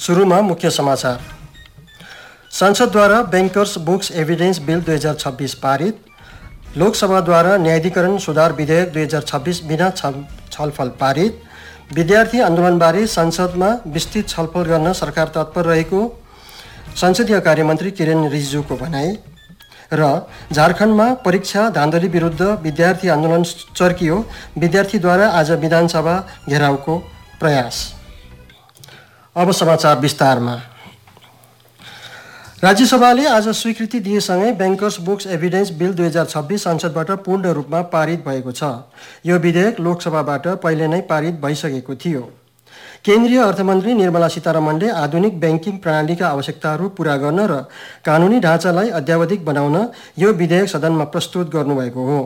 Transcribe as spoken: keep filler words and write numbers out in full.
सुरुमा मुख्य समाचार। संसदद्वारा बैंकर्स बुक्स एभिडेन्स बिल दुई हजार छब्बीस पारित। लोकसभाद्वारा न्यायाधिकरण सुधार विधेयक दुई हजार छब्बीस बिना छलफल पारित। विद्यार्थी आन्दोलनबारे संसदमा विस्तृत छलफल गर्न सरकार तत्पर रहेको संसदीय कार्यमन्त्री किरेन रिजिजुको भनाई। र झारखण्डमा परीक्षा धाँधली विरुद्ध विद्यार्थी आन्दोलन चर्कियो, विद्यार्थीद्वारा आज विधानसभा घेराउको प्रयास। अब समाचार विस्तारमा। राज्यसभाले आज स्वीकृति दिएसँगै बैंकर्स बुक्स एभिडेन्स बिल दुई हजार छब्बीस संसदबाट पूर्ण रूपमा पारित भएको छ। यो विधेयक लोकसभाबाट पहिले नै पारित भइसकेको थियो। केन्द्रीय अर्थमन्त्री निर्मला सीतारमणले आधुनिक ब्याङ्किङ प्रणालीका आवश्यकताहरू पूरा गर्न र कानुनी ढाँचालाई अद्यावधिक बनाउन यो विधेयक सदनमा प्रस्तुत गर्नुभएको हो।